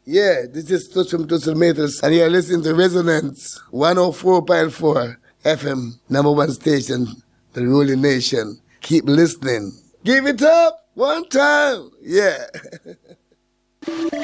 Yeah, this is Tushum Tushum and you're listening to Resonance 104.4 FM, number one station, the ruling nation. Keep listening. Give it up one time. Yeah.